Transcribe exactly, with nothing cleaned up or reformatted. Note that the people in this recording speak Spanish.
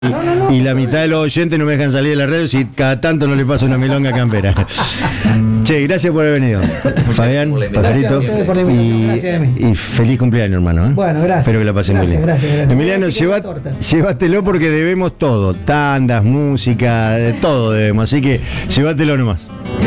No, no, no. Y la mitad de los oyentes no me dejan salir de la radio si cada tanto no le paso una milonga campera. Che, gracias por haber venido. Fabián, Pajarito. Y, y feliz cumpleaños, hermano. ¿eh? Bueno, gracias. Espero que la pasen muy bien. Gracias, gracias. Emiliano, lleva, llévatelo porque debemos todo. Tandas, música, de todo debemos. Así que llévatelo nomás.